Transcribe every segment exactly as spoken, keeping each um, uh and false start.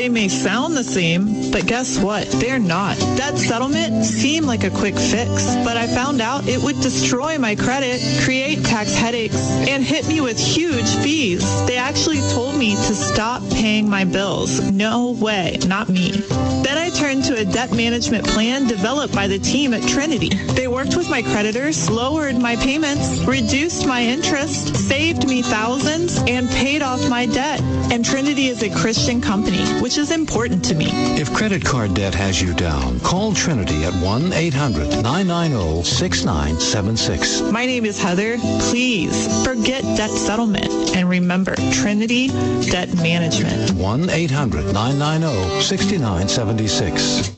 They may sound the same, but guess what? They're not. Debt settlement seemed like a quick fix, but I found out it would destroy my credit, create tax headaches, and hit me with huge fees. They actually told me to stop paying my bills. No way, not me. Then I turned to a debt management plan developed by the team at Trinity. They worked with my creditors, lowered my payments, reduced my interest, saved me thousands, and paid off my debt. And Trinity is a Christian company, which is important to me. If credit card debt has you down, call Trinity at one eight hundred nine nine zero six nine seven six. My name is Heather. Please forget debt settlement and remember Trinity Debt Management. one eight hundred nine nine zero six nine seven six.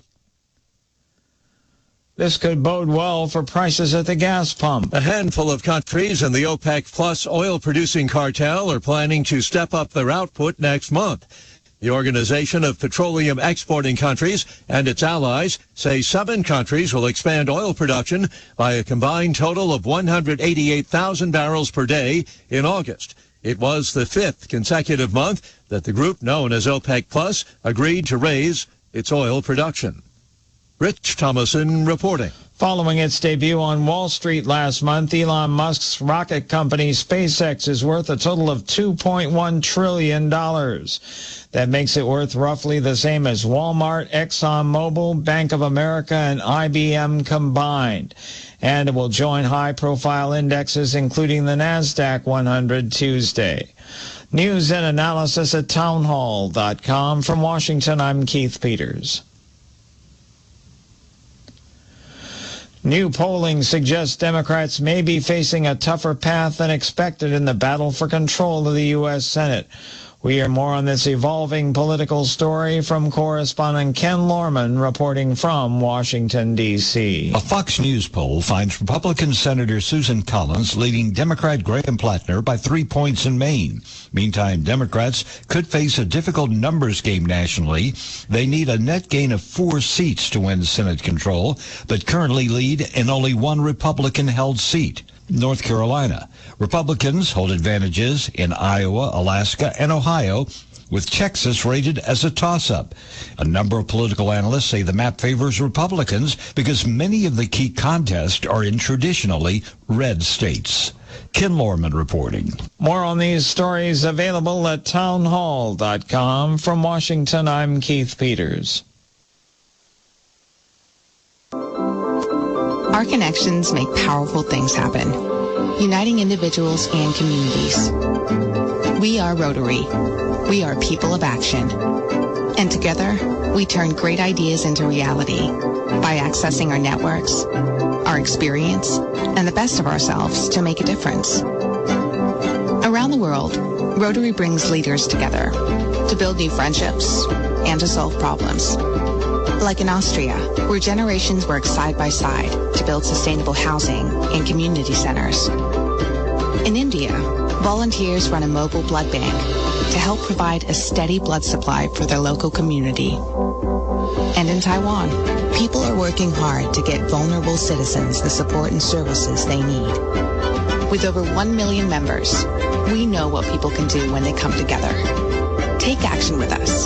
This could bode well for prices at the gas pump. A handful of countries in the OPEC Plus oil-producing cartel are planning to step up their output next month. The Organization of Petroleum Exporting Countries and its allies say seven countries will expand oil production by a combined total of one hundred eighty-eight thousand barrels per day in August. It was the fifth consecutive month that the group known as OPEC Plus agreed to raise its oil production. Rich Thomason reporting. Following its debut on Wall Street last month, Elon Musk's rocket company SpaceX is worth a total of two point one trillion dollars. That makes it worth roughly the same as Walmart, ExxonMobil, Bank of America, and I B M combined. And it will join high-profile indexes, including the NASDAQ one hundred Tuesday. News and analysis at townhall dot com. From Washington, I'm Keith Peters. New polling suggests Democrats may be facing a tougher path than expected in the battle for control of the U S Senate. We hear more on this evolving political story from correspondent Ken Lorman reporting from Washington, D C A Fox News poll finds Republican Senator Susan Collins leading Democrat Graham Plattner by three points in Maine. Meantime, Democrats could face a difficult numbers game nationally. They need a net gain of four seats to win Senate control, but currently lead in only one Republican-held seat, North Carolina. Republicans hold advantages in Iowa, Alaska, and Ohio, with Texas rated as a toss-up. A number of political analysts say the map favors Republicans because many of the key contests are in traditionally red states. Ken Lorman reporting. More on these stories available at townhall dot com. From Washington, I'm Keith Peters. Our connections make powerful things happen, uniting individuals and communities. We are Rotary. We are people of action. And together, we turn great ideas into reality by accessing our networks, our experience, and the best of ourselves to make a difference. Around the world, Rotary brings leaders together to build new friendships and to solve problems. Like in Austria, where generations work side by side to build sustainable housing and community centers. In India, volunteers run a mobile blood bank to help provide a steady blood supply for their local community. And in Taiwan, people are working hard to get vulnerable citizens the support and services they need. With over one million members, we know what people can do when they come together. Take action with us.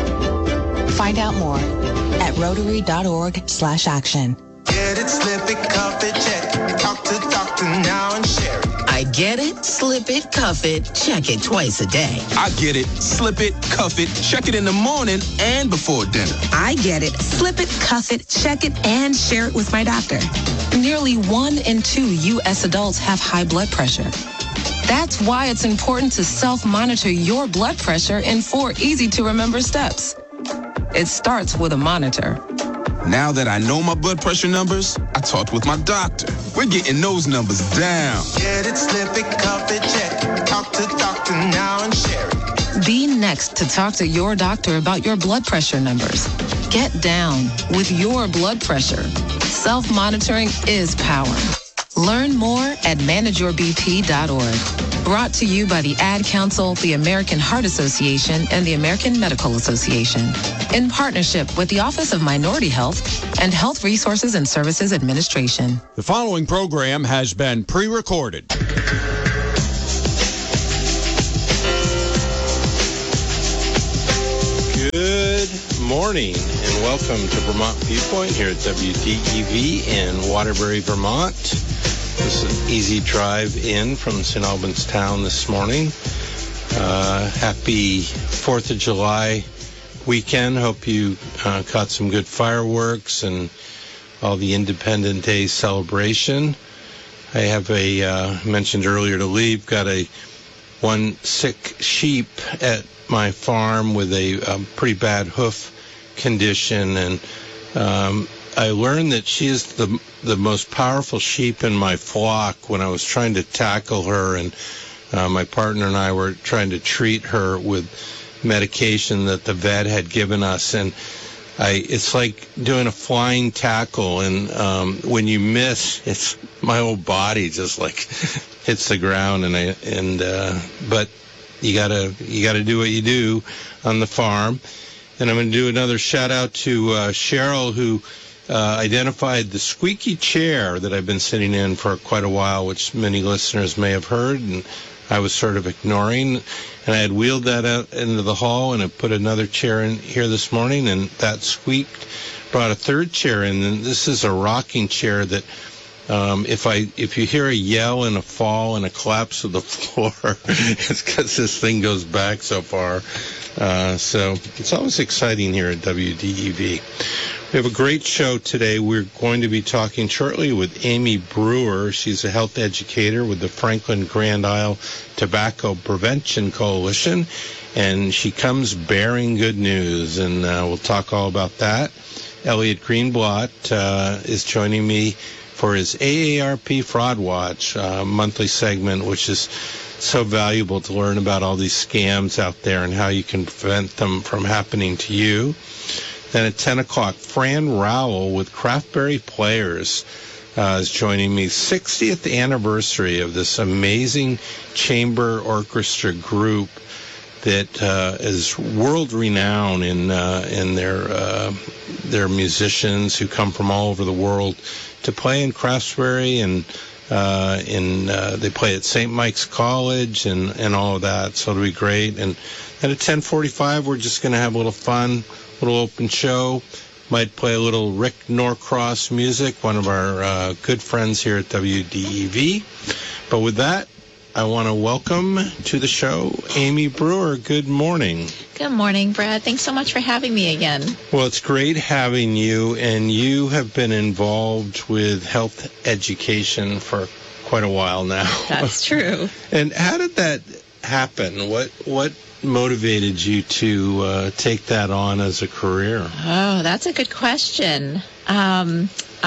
Find out more at rotary dot org slash action. Get it, slip it, cuff it, check it. Talk to doctor now and share it. I get it, slip it, cuff it, check it twice a day. I get it, slip it, cuff it, check it in the morning and before dinner. I get it, slip it, cuff it, check it, and share it with my doctor. Nearly one in two U S adults have high blood pressure. That's why it's important to self-monitor your blood pressure in four easy-to-remember steps. It starts with a monitor. Now that I know my blood pressure numbers, I talked with my doctor. We're getting those numbers down. Get it, slip it, cuff it, check it. Talk to doctor now and share it. Be next to talk to your doctor about your blood pressure numbers. Get down with your blood pressure. Self-monitoring is power. Learn more at manage your b p dot org. Brought to you by the Ad Council, the American Heart Association, and the American Medical Association. In partnership with the Office of Minority Health and Health Resources and Services Administration. The following program has been pre-recorded. Good morning, and welcome to Vermont Viewpoint here at W D E V in Waterbury, Vermont. This is an easy drive in from Saint Albans Town this morning. Uh, happy fourth of July weekend. Hope you uh, caught some good fireworks and all the Independence Day celebration. I have a, uh, mentioned earlier to leave, got a one sick sheep at my farm with a um, pretty bad hoof condition, and um, I learned that she is the the most powerful sheep in my flock. When I was trying to tackle her, and uh, my partner and I were trying to treat her with medication that the vet had given us, and I it's like doing a flying tackle, and um, when you miss, it's my whole body just like hits the ground, and I and uh, but. You gotta, you gotta do what you do on the farm. And I'm gonna do another shout out to uh, Cheryl, who uh, identified the squeaky chair that I've been sitting in for quite a while, which many listeners may have heard, and I was sort of ignoring. And I had wheeled that out into the hall, and I put another chair in here this morning, and that squeaked. Brought a third chair in, and this is a rocking chair that. Um, if I if you hear a yell and a fall and a collapse of the floor, it's because this thing goes back so far. Uh, so it's always exciting here at W D E V. We have a great show today. We're going to be talking shortly with Amy Brewer. She's a health educator with the Franklin Grand Isle Tobacco Prevention Coalition, and she comes bearing good news, and uh, we'll talk all about that. Elliot Greenblatt uh, is joining me for his A A R P Fraud Watch uh, monthly segment, which is so valuable to learn about all these scams out there and how you can prevent them from happening to you. Then at ten o'clock, Fran Rowell with Craftberry Players uh, is joining me. sixtieth anniversary of this amazing chamber orchestra group that uh, is world-renowned in uh, in their uh, their musicians who come from all over the world to play in Craftsbury, and uh, in uh, they play at Saint Mike's College and, and all of that. So it'll be great. And then at ten forty-five, we're just going to have a little fun, little open show. Might play a little Rick Norcross music, one of our uh, good friends here at W D E V. But with that, I want to welcome to the show Amy Brewer. Good morning. Good morning, Brad. Thanks so much for having me again. Well, it's great having you, and you have been involved with health education for quite a while now. That's true. And how did that happen? What what motivated you to uh, take that on as a career? Oh, that's a good question. Um,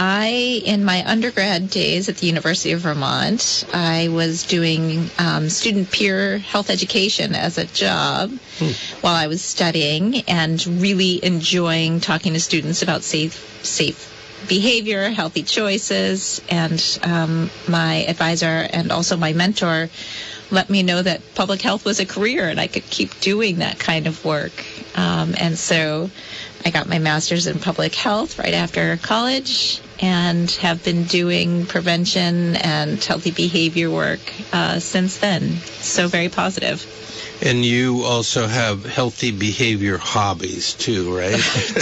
I, in my undergrad days at the University of Vermont, I was doing um, student peer health education as a job hmm. while I was studying, and really enjoying talking to students about safe, safe behavior, healthy choices. And um, my advisor and also my mentor let me know that public health was a career and I could keep doing that kind of work. Um, and so I got my master's in public health right after college, and have been doing prevention and healthy behavior work uh, since then. So very positive. And you also have healthy behavior hobbies too, right?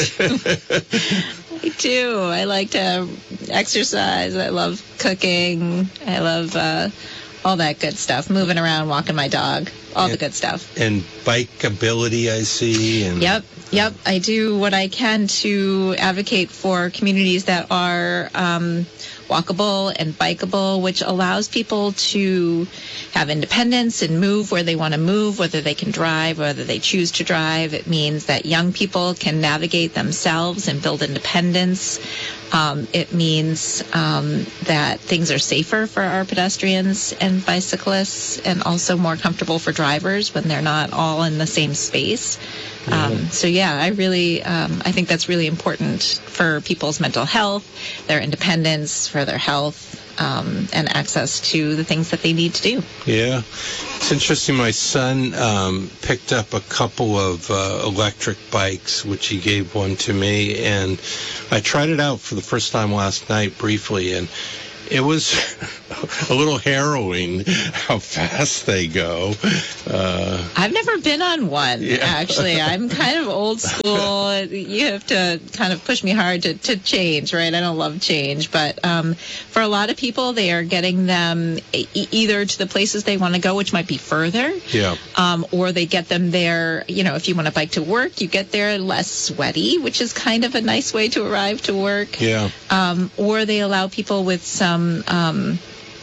I do. I like to exercise. I love cooking. I love uh, all that good stuff. Moving around, walking my dog, all and, the good stuff. And bikeability, I see. And Yep. Yep, I do what I can to advocate for communities that are um, walkable and bikeable, which allows people to have independence and move where they want to move, whether they can drive, whether they choose to drive. It means that young people can navigate themselves and build independence. Um, it means um, that things are safer for our pedestrians and bicyclists, and also more comfortable for drivers when they're not all in the same space. Yeah. Um, so yeah, I really, um, I think that's really important for people's mental health, their independence, for their health, um, and access to the things that they need to do. Yeah. It's interesting. My son um, picked up a couple of uh, electric bikes, which he gave one to me, and I tried it out for the first time last night briefly, and it was a little harrowing how fast they go. Uh, I've never been on one, Yeah. actually. I'm kind of old school. You have to kind of push me hard to, to change, right? I don't love change. But um, for a lot of people, they are getting them e- either to the places they want to go, which might be further, yeah. um, or they get them there, you know, if you want to bike to work, you get there less sweaty, which is kind of a nice way to arrive to work. Yeah. Um, or they allow people with some... Um,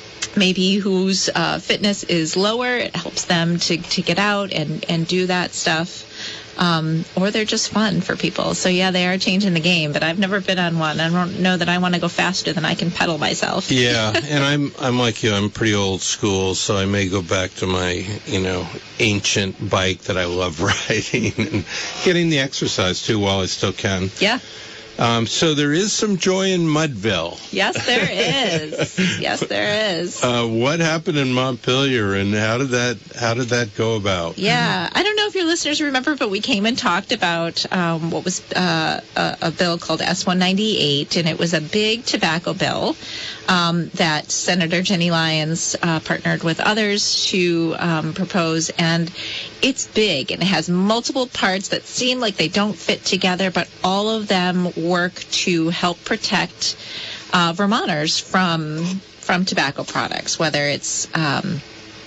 maybe whose uh, fitness is lower. It helps them to, to get out and, and do that stuff. Um, or they're just fun for people. So, yeah, they are changing the game, but I've never been on one. I don't know that I want to go faster than I can pedal myself. Yeah, and I'm I'm like you. I'm pretty old school, so I may go back to my, you know, ancient bike that I love riding and getting the exercise, too, while I still can. Yeah. Um, so there is some joy in Mudville. Yes, there is. Yes, there is. Uh, what happened in Montpelier, and how did that how did that go about? Yeah, I don't know if your listeners remember, but we came and talked about um, what was uh, a, a bill called S one ninety-eight, and it was a big tobacco bill um, that Senator Jenny Lyons uh, partnered with others to um, propose, and it's big, and it has multiple parts that seem like they don't fit together, but all of them work to help protect uh, Vermonters from from tobacco products, whether it's um,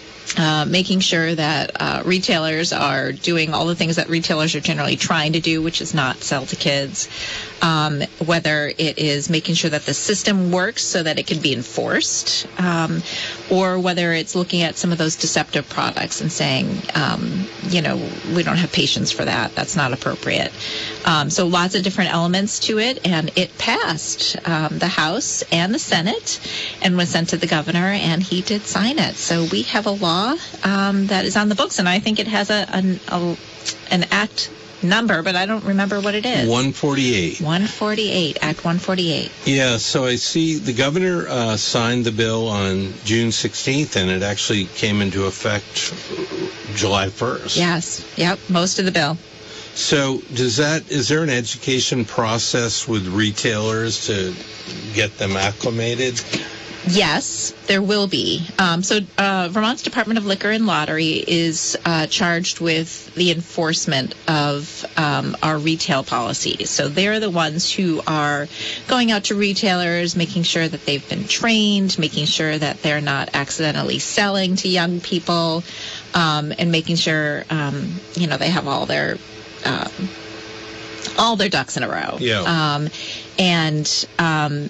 uh, making sure that uh, retailers are doing all the things that retailers are generally trying to do, which is not sell to kids, um, whether it is making sure that the system works so that it can be enforced, um, or whether it's looking at some of those deceptive products and saying, um, you know, we don't have patience for that. That's not appropriate. Um, so lots of different elements to it, and it passed um, the House and the Senate and was sent to the governor, and he did sign it. So we have a law um, that is on the books, and I think it has a, an, a an act number, but I don't remember what it is. one forty-eight. one forty-eight, Act one forty-eight. Yeah, so I see the governor uh, signed the bill on June sixteenth, and it actually came into effect July first. Yes, yep, most of the bill. So does that, is there an education process with retailers to get them acclimated? Yes, there will be. Um, so uh, Vermont's Department of Liquor and Lottery is uh, charged with the enforcement of um, our retail policies. So they're the ones who are going out to retailers, making sure that they've been trained, making sure that they're not accidentally selling to young people, um, and making sure, um, you know, they have all their um, all their ducks in a row. Yeah. Um, and um,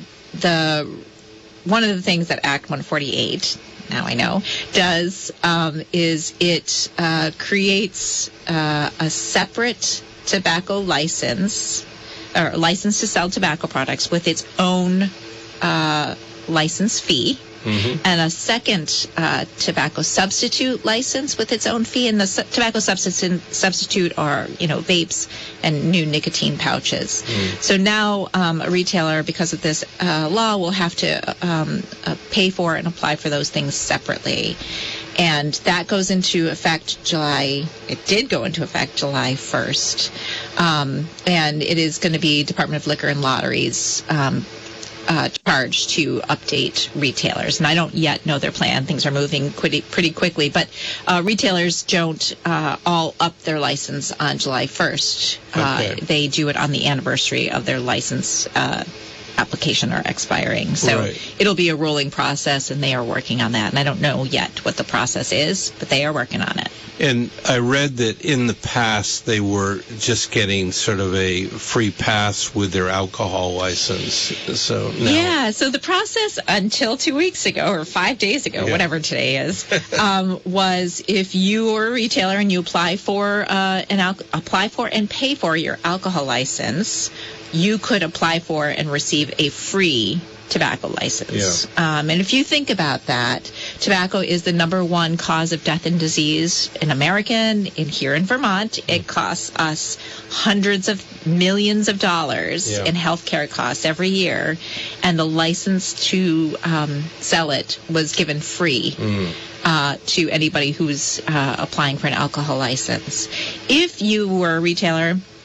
the one of the things that Act one forty-eight, now I know, does um, is it uh, creates uh, a separate tobacco license, or license to sell tobacco products with its own uh, license fee. Mm-hmm. And a second uh, tobacco substitute license with its own fee. And the su- tobacco substitute substitute are, you know, vapes and new nicotine pouches. Mm. So now um, a retailer, because of this uh, law, will have to um, uh, pay for and apply for those things separately. And that goes into effect July, it did go into effect July first. Um, and it is going to be Department of Liquor and Lotteries um Uh, charge to update retailers. And I don't yet know their plan. Things are moving pretty, pretty quickly. But uh, retailers don't uh, all up their license on July first. Okay. Uh, they do it on the anniversary of their license uh, application or expiring. So right. It'll be a rolling process, and they are working on that. And I don't know yet what the process is, but they are working on it. And I read that in the past they were just getting sort of a free pass with their alcohol license. So now... Yeah, so the process until two weeks ago or five days ago, yeah. whatever today is, um, was if you are a retailer and you apply for uh, an al- apply for and pay for your alcohol license, you could apply for and receive a free tobacco license. Yeah. Um, and if you think about that, tobacco is the number one cause of death and disease in America and here in Vermont. It costs us hundreds of millions of dollars yeah. in healthcare costs every year. And the license to um, sell it was given free. Mm. Uh, to anybody who's uh, applying for an alcohol license. If you were a retailer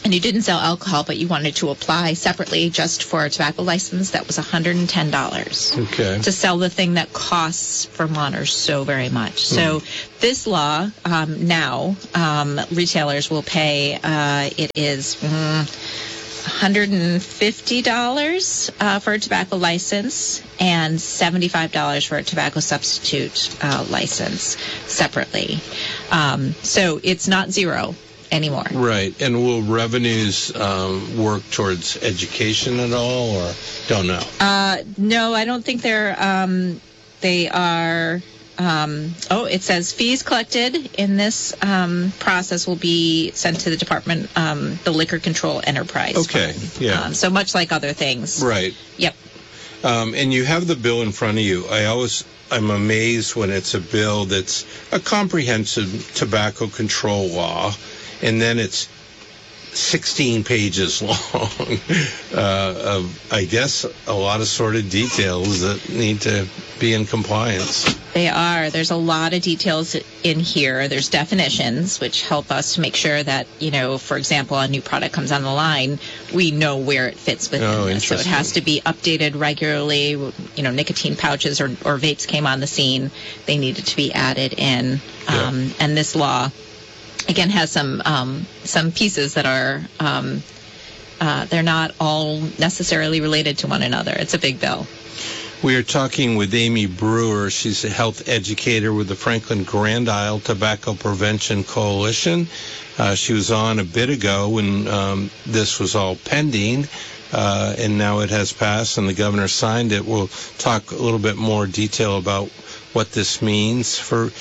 and you didn't sell alcohol, but you wanted to apply separately just for a tobacco license, that was one hundred ten dollars. Okay. To sell the thing that costs Vermonters so very much. So mm. this law, um, now, um, retailers will pay, uh, it is mm, one hundred fifty dollars uh, for a tobacco license and seventy-five dollars for a tobacco substitute uh, license separately. Um, so it's not zero anymore. Right. And will revenues um, work towards education at all, or don't know? Uh, no, I don't think they're, um, they are, um, oh, it says fees collected in this um, process will be sent to the department, um, the Liquor Control Enterprise Okay, Fund. yeah. Um, so much like other things. Right. Yep. Um, and you have the bill in front of you. I always, I'm amazed when it's a bill that's a comprehensive tobacco control law, and then it's sixteen pages long uh, of, I guess, a lot of sort of details that need to be in compliance. They are. There's a lot of details in here. There's definitions, which help us to make sure that, you know, for example, a new product comes on the line, we know where it fits within Oh, this. So it interesting. has to be updated regularly. You know, nicotine pouches or, or vapes came on the scene. They needed to be added in. Yeah. Um, and this law, again, has some um, some pieces that are, um, uh, they're not all necessarily related to one another. It's a big bill. We are talking with Amy Brewer. She's a health educator with the Franklin Grand Isle Tobacco Prevention Coalition. Uh, she was on a bit ago when um, this was all pending, uh, and now it has passed and the governor signed it. We'll talk a little bit more detail about what this means for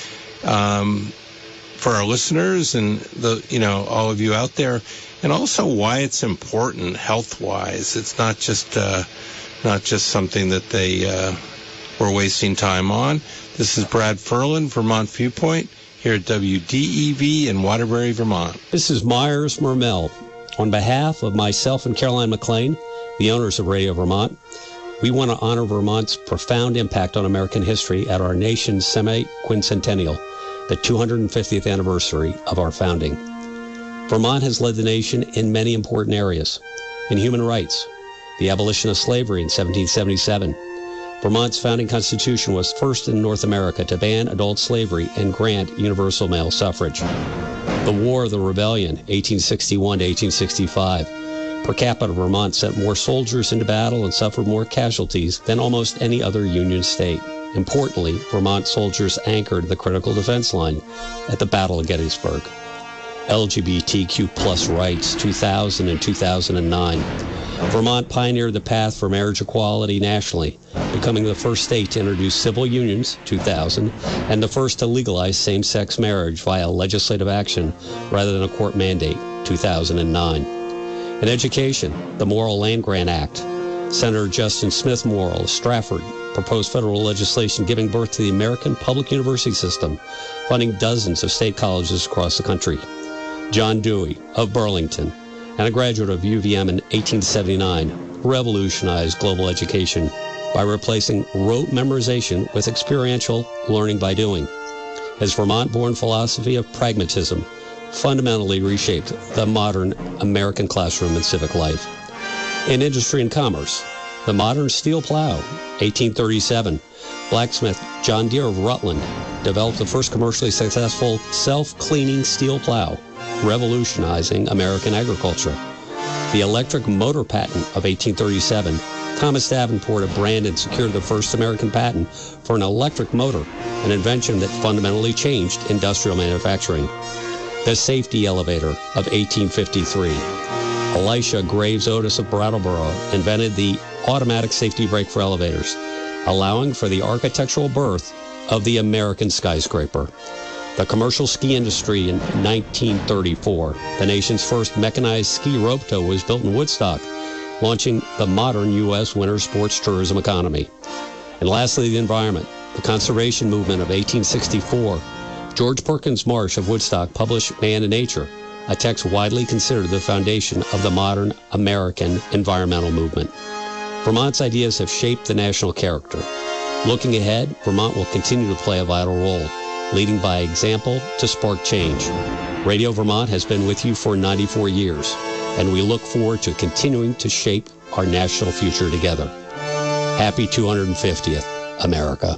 um, for our listeners and the you know all of you out there, and also why it's important health-wise. It's not just uh, not just something that they uh, were wasting time on. This is Brad Ferland, Vermont Viewpoint, here at W D E V in Waterbury, Vermont. This is Myers Mermel. On behalf of myself and Caroline McLean, the owners of Radio Vermont, we want to honor Vermont's profound impact on American history at our nation's semi-quincentennial, the two hundred fiftieth anniversary of our founding. Vermont has led the nation in many important areas. In human rights, the abolition of slavery in seventeen seventy-seven. Vermont's founding constitution was first in North America to ban adult slavery and grant universal male suffrage. The War of the Rebellion, eighteen sixty-one to eighteen sixty-five. Per capita, Vermont sent more soldiers into battle and suffered more casualties than almost any other Union state. Importantly, Vermont soldiers anchored the critical defense line at the Battle of Gettysburg. L G B T Q plus rights, two thousand and two thousand nine. Vermont pioneered the path for marriage equality nationally, becoming the first state to introduce civil unions, two thousand, and the first to legalize same-sex marriage via legislative action rather than a court mandate, two thousand nine. In education, the Morrill Land-Grant Act. Senator Justin Smith Morrill of Stratford proposed federal legislation giving birth to the American public university system, funding dozens of state colleges across the country. John Dewey of Burlington, and a graduate of U V M in eighteen seventy-nine, revolutionized global education by replacing rote memorization with experiential learning by doing. His Vermont-born philosophy of pragmatism fundamentally reshaped the modern American classroom and civic life. In industry and commerce, the modern steel plow, eighteen thirty-seven, blacksmith John Deere of Rutland developed the first commercially successful self-cleaning steel plow, revolutionizing American agriculture. The electric motor patent of eighteen thirty-seven, Thomas Davenport of Brandon secured the first American patent for an electric motor, an invention that fundamentally changed industrial manufacturing. The safety elevator of eighteen fifty-three. Elisha Graves Otis of Brattleboro invented the automatic safety brake for elevators, allowing for the architectural birth of the American skyscraper. The commercial ski industry in nineteen thirty-four. The nation's first mechanized ski rope tow was built in Woodstock, launching the modern U S winter sports tourism economy. And lastly, the environment. The conservation movement of eighteen sixty-four. George Perkins Marsh of Woodstock published Man and Nature, a text widely considered the foundation of the modern American environmental movement. Vermont's ideas have shaped the national character. Looking ahead, Vermont will continue to play a vital role, leading by example to spark change. Radio Vermont has been with you for ninety-four years. and we look forward to continuing to shape our national future together. Happy two hundred fiftieth, America.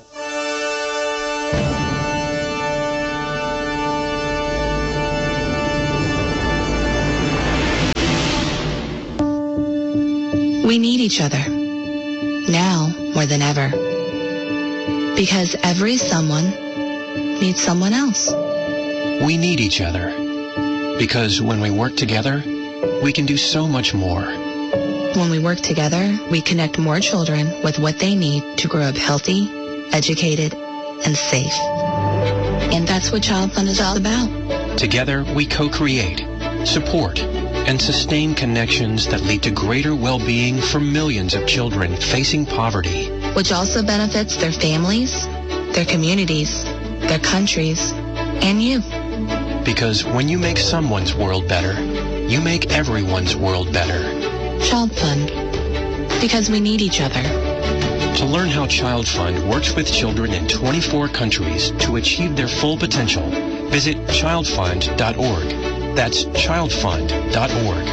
We need each other, now more than ever, because every someone needs someone else. We need each other, because when we work together, we can do so much more. When we work together, we connect more children with what they need to grow up healthy, educated, and safe. And that's what Child Fund is all about. Together, we co-create, support, and sustain connections that lead to greater well-being for millions of children facing poverty. Which also benefits their families, their communities, their countries, and you. Because when you make someone's world better, you make everyone's world better. Child Fund. Because we need each other. To learn how Child Fund works with children in twenty-four countries to achieve their full potential, visit child fund dot org. That's child fund dot org.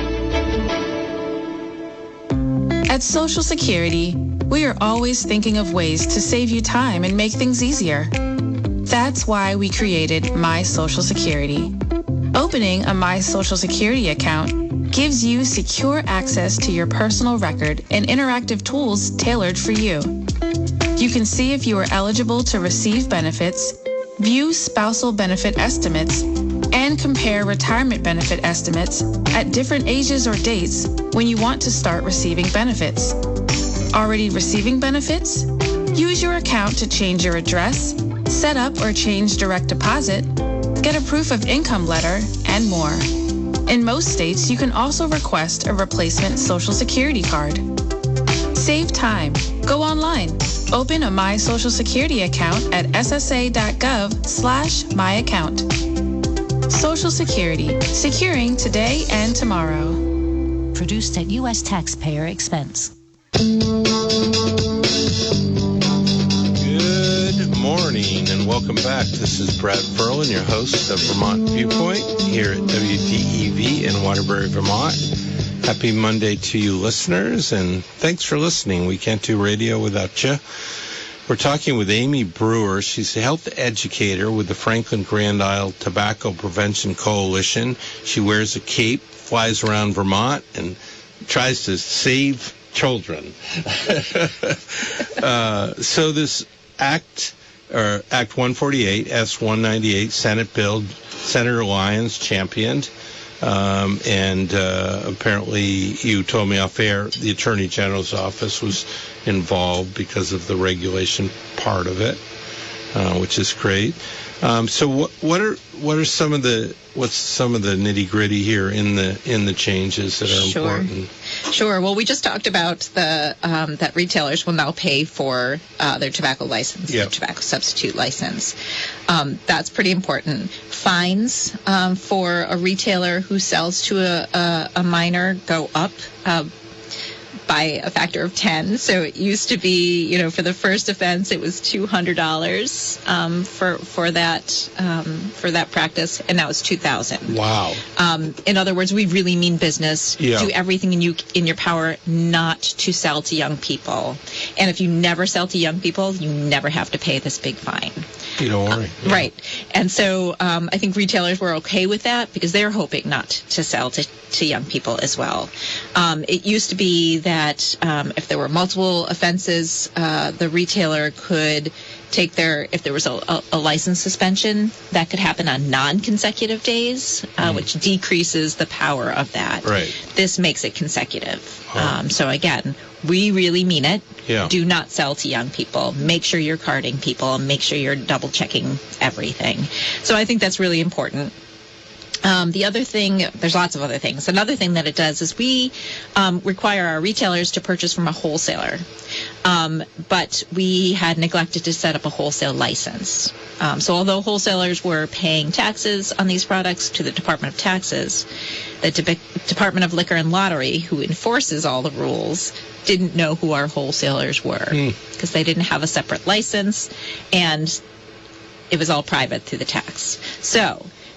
At Social Security, we are always thinking of ways to save you time and make things easier. That's why we created My Social Security. Opening a My Social Security account gives you secure access to your personal record and interactive tools tailored for you. You can see if you are eligible to receive benefits, view spousal benefit estimates, and compare retirement benefit estimates at different ages or dates when you want to start receiving benefits. Already receiving benefits? Use your account to change your address, set up or change direct deposit, get a proof of income letter, and more. In most states, you can also request a replacement Social Security card. Save time. Go online. Open a My Social Security account at s s a dot gov slash my account. Social Security, securing today and tomorrow. Produced at U S taxpayer expense. Good morning and welcome back. This is Brad Ferlin, your host of Vermont Viewpoint here at W D E V in Waterbury, Vermont. Happy Monday to you listeners, and thanks for listening. We can't do radio without you. We're talking with Amy Brewer. She's a health educator with the Franklin Grand Isle Tobacco Prevention Coalition. She wears a cape, flies around Vermont, and tries to save children. uh, so this act, or Act one forty-eight, S one ninety-eight, Senate bill, Senator Lyons championed. Um, and uh, apparently, you told me off air, the Attorney General's office was involved because of the regulation part of it, uh, which is great. Um, so, what, what are what are some of the what's some of the nitty gritty here in the in the changes that are Sure. important? Sure. Well, we just talked about the um, that retailers will now pay for uh, their tobacco license, Yep. their tobacco substitute license. Um, that's pretty important. Fines um, for a retailer who sells to a, a, a minor go up uh, by a factor of ten. So it used to be, you know, for the first offense, it was two hundred dollars um, for for that um, for that practice, and now it's two thousand dollars. Wow. Um, in other words, we really mean business. Yeah. Do everything in you in your power not to sell to young people. And if you never sell to young people, you never have to pay this big fine. You don't worry. Uh, right. And so um, I think retailers were okay with that because they're hoping not to sell to, to young people as well. Um, it used to be that um, if there were multiple offenses, uh, the retailer could take their, if there was a, a, a license suspension, that could happen on non-consecutive days, uh, mm. which decreases the power of that. Right. This makes it consecutive. Huh. Um, so again, we really mean it. Yeah. Do not sell to young people. Make sure you're carding people and make sure you're double checking everything. So I think that's really important. Um, the other thing, there's lots of other things. Another thing that it does is we um, require our retailers to purchase from a wholesaler. Um, but we had neglected to set up a wholesale license. Um, so although wholesalers were paying taxes on these products to the Department of Taxes, the De- Department of Liquor and Lottery, who enforces all the rules, didn't know who our wholesalers were because mm. they didn't have a separate license, and it was all private through the tax. So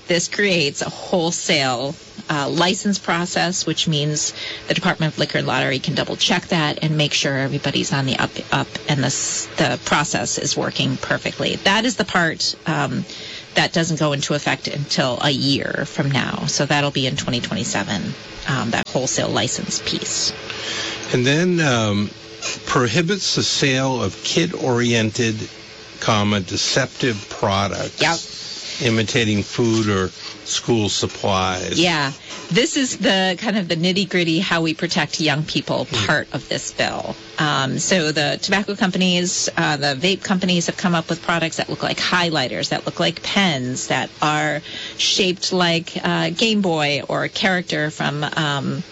this creates a wholesale uh, license process, which means the Department of Liquor and Lottery can double check that and make sure everybody's on the up, up and the, the process is working perfectly. That is the part um, that doesn't go into effect until a year from now. So that'll be in twenty twenty-seven, um, that wholesale license piece. And then um, prohibits the sale of kid-oriented, comma, deceptive products. Yep. Imitating food or school supplies. Yeah. This is the kind of the nitty-gritty how we protect young people part of this bill. Um, so the tobacco companies, uh, the vape companies have come up with products that look like highlighters, that look like pens, that are shaped like uh, Game Boy or a character from um,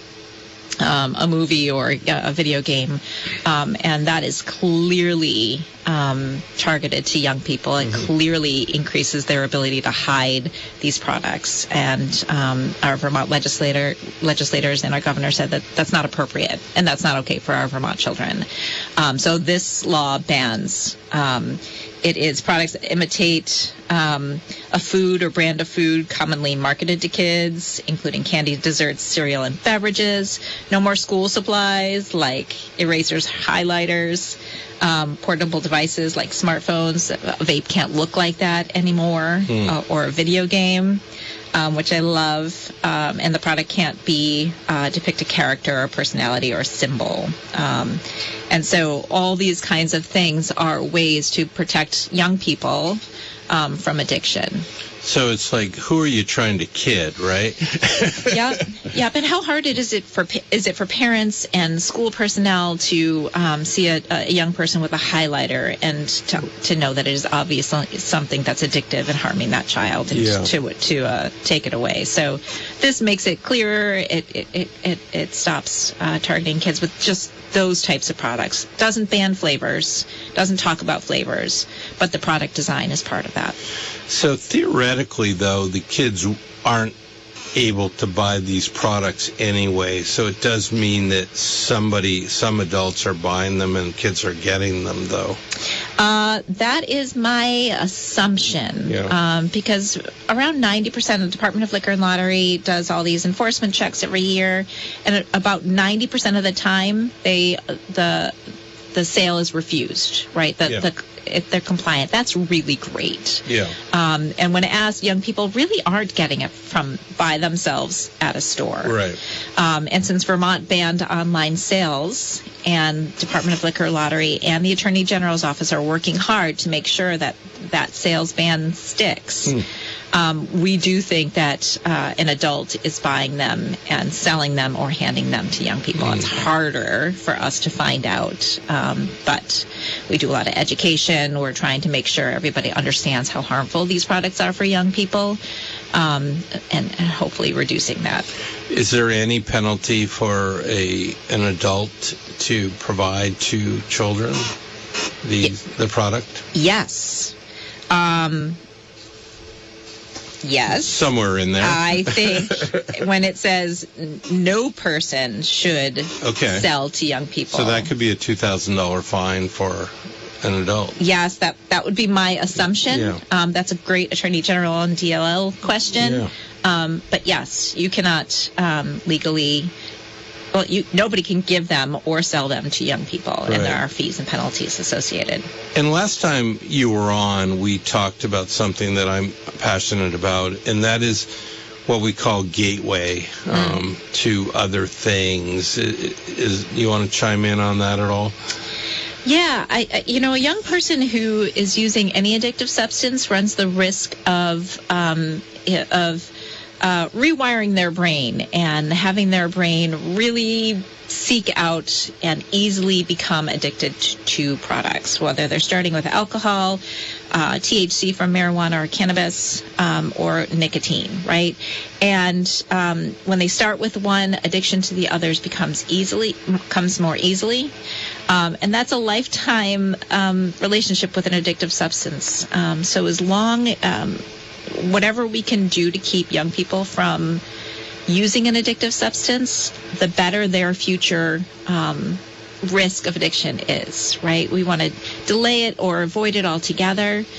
um, a movie or a video game. Um, and that is clearly um, targeted to young people. It mm-hmm. clearly increases their ability to hide these products. And um, our Vermont legislator, legislators and our governor said that that's not appropriate and that's not okay for our Vermont children. Um, so this law bans um, it is products that imitate um, a food or brand of food commonly marketed to kids, including candy, desserts, cereal, and beverages. No more school supplies like erasers, highlighters, um, portable devices like smartphones. A vape can't look like that anymore, mm. uh, or a video game. Um, which I love, um, and the product can't be uh, depict a character or personality or symbol. Um, and so all these kinds of things are ways to protect young people um, from addiction. So it's like, who are you trying to kid, right? yeah, yeah. But how hard it is it for is it for parents and school personnel to um, see a, a young person with a highlighter and to, to know that it is obviously something that's addictive and harming that child, and yeah. to to uh, take it away. So this makes it clearer. It it it it, it stops uh, targeting kids with just those types of products. Doesn't ban flavors. Doesn't talk about flavors. But the product design is part of that. So theoretically, though, the kids aren't able to buy these products anyway. So it does mean that somebody, some adults are buying them and kids are getting them, though. Uh, that is my assumption. Yeah. Um, because around ninety percent of the Department of Liquor and Lottery does all these enforcement checks every year. And about ninety percent of the time, they the the sale is refused, right? The, yeah. the if they're compliant, that's really great. Yeah. Um, and when asked, young people really aren't getting it from by themselves at a store. Right. Um, and since Vermont banned online sales, and Department of Liquor Lottery and the Attorney General's office are working hard to make sure that that sales ban sticks. Hmm. Um, we do think that uh, an adult is buying them and selling them or handing them to young people. Mm. It's harder for us to find out, um, but we do a lot of education. We're trying to make sure everybody understands how harmful these products are for young people, um, and, and hopefully reducing that. Is there any penalty for a an adult to provide to children the yeah. the product? Yes. Um, Yes. Somewhere in there. I think when it says no person should okay. sell to young people. So that could be a two thousand dollars fine for an adult. Yes, that, that would be my assumption. Yeah. Um, that's a great Attorney General and D L L question. Yeah. Um, but yes, you cannot um, legally... Well, you, nobody can give them or sell them to young people, right. and there are fees and penalties associated. And last time you were on, we talked about something that I'm passionate about, and that is what we call gateway um, mm. to other things. Is, is you want to chime in on that at all? Yeah, I, you know, a young person who is using any addictive substance runs the risk of um, of Uh, rewiring their brain and having their brain really seek out and easily become addicted to, to products, whether they're starting with alcohol, uh, T H C from marijuana or cannabis, um, or nicotine, right? And um, when they start with one, addiction to the others becomes easily comes more easily, um, and that's a lifetime um, relationship with an addictive substance. Um, so as long um, whatever we can do to keep young people from using an addictive substance, the better their future um, risk of addiction is, right? We want to delay it or avoid it altogether.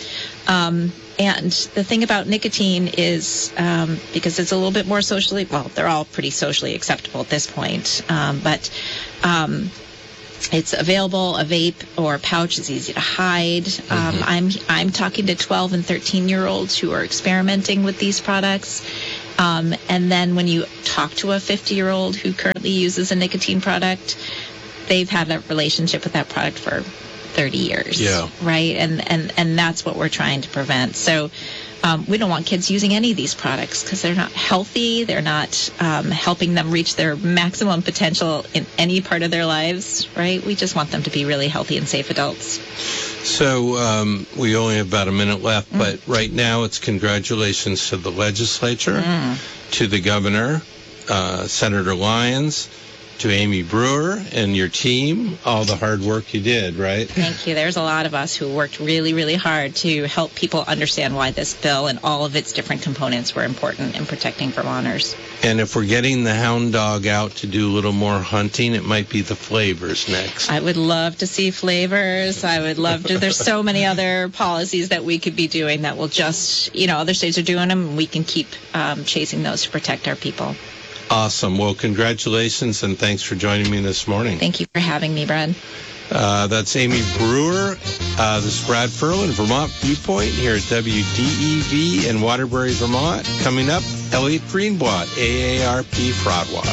Um, and the thing about nicotine is, um, because it's a little bit more socially, well, they're all pretty socially acceptable at this point, um, but um, it's available. A vape or a pouch is easy to hide. Um, mm-hmm. I'm I'm talking to twelve and thirteen year olds who are experimenting with these products. Um, and then when you talk to a fifty year old who currently uses a nicotine product, they've had a relationship with that product for thirty years. Yeah. Right. And, and, and that's what we're trying to prevent. So um, we don't want kids using any of these products because they're not healthy. They're not um, helping them reach their maximum potential in any part of their lives. Right. We just want them to be really healthy and safe adults. So um, we only have about a minute left, mm. but right now it's congratulations to the legislature, mm. to the governor, uh, Senator Lyons, to Amy Brewer and your team, all the hard work you did, right? Thank you. There's a lot of us who worked really, really hard to help people understand why this bill and all of its different components were important in protecting Vermonters. And if we're getting the hound dog out to do a little more hunting, it might be the flavors next. I would love to see flavors. I would love to. There's so many other policies that we could be doing that will just, you know, other states are doing them, and we can keep um, chasing those to protect our people. Awesome. Well, congratulations, and thanks for joining me this morning. Thank you for having me, Brad. Uh, that's Amy Brewer. Uh, this is Brad Furlan, Vermont Viewpoint, here at W D E V in Waterbury, Vermont. Coming up, Elliot Greenblatt, A A R P Fraud Watch.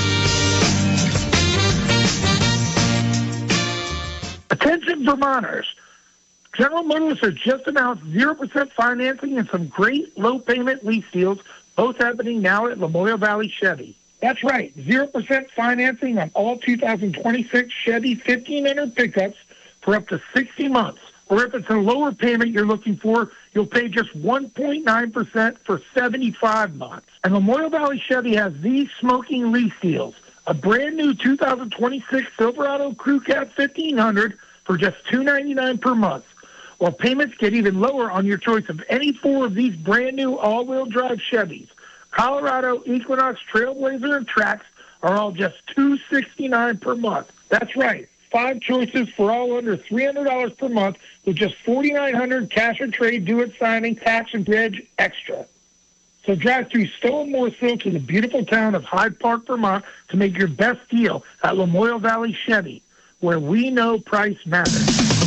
Attention, Vermonters. General Motors has just announced zero percent financing and some great low-payment lease deals, both happening now at Lamoille Valley Chevy. That's right, zero percent financing on all two thousand twenty-six Chevy fifteen hundred pickups for up to sixty months. Or if it's a lower payment you're looking for, you'll pay just one point nine percent for seventy-five months. And Lamoille Valley Chevy has these smoking lease deals. A brand new two thousand twenty-six Silverado Crew Cab fifteen hundred for just two hundred ninety-nine dollars per month. While payments get even lower on your choice of any four of these brand new all-wheel drive Chevys. Colorado, Equinox, Trailblazer, and Trax are all just two hundred sixty-nine dollars per month. That's right, five choices for all under three hundred dollars per month with just four thousand nine hundred dollars cash or trade, do-it signing, tax, and bridge extra. So drive through Stowe and Morrisville to the beautiful town of Hyde Park, Vermont to make your best deal at Lamoille Valley Chevy, where we know price matters.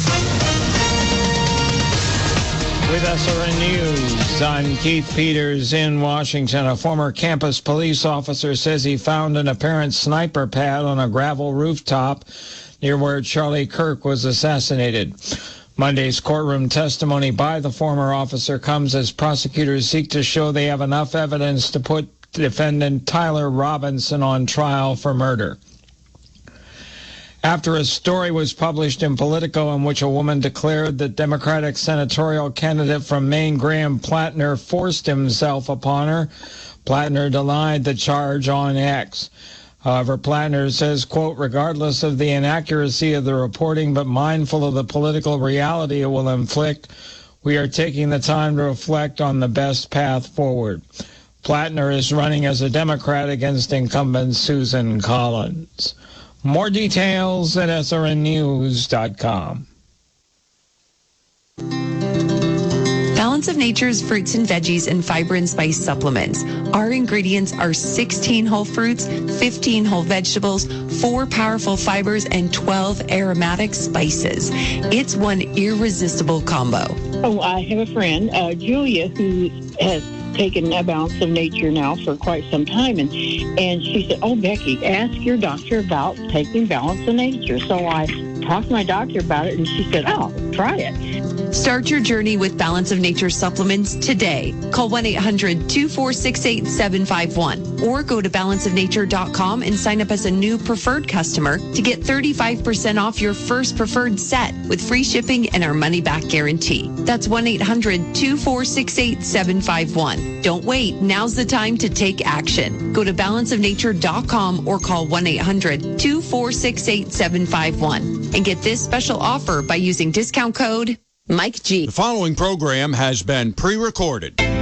With S R N News, I'm Keith Peters in Washington. A former campus police officer says he found an apparent sniper pad on a gravel rooftop near where Charlie Kirk was assassinated. Monday's courtroom testimony by the former officer comes as prosecutors seek to show they have enough evidence to put defendant Tyler Robinson on trial for murder. After a story was published in Politico in which a woman declared that Democratic senatorial candidate from Maine, Graham Plattner, forced himself upon her, Plattner denied the charge on X. However, Plattner says, quote, regardless of the inaccuracy of the reporting, but mindful of the political reality it will inflict, we are taking the time to reflect on the best path forward. Plattner is running as a Democrat against incumbent Susan Collins. More details at S R N news dot com. Balance of Nature's fruits and veggies and fiber and spice supplements. Our ingredients are sixteen whole fruits, fifteen whole vegetables, four powerful fibers, and twelve aromatic spices. It's one irresistible combo. Oh, I have a friend, uh, Julia, who has taken a Balance of Nature now for quite some time, and and she said, oh, Becky, ask your doctor about taking Balance of Nature. So I talked to my doctor about it, and she said, oh, try it. Start your journey with Balance of Nature supplements today. Call one eight hundred two four six eight seven five one or go to balance of nature dot com and sign up as a new preferred customer to get thirty-five percent off your first preferred set with free shipping and our money-back guarantee. That's one eight hundred two four six eight seven five one. Don't wait. Now's the time to take action. Go to balance of nature dot com or call one eight hundred two four six eight seven five one and get this special offer by using discount code Mike G. The following program has been pre-recorded.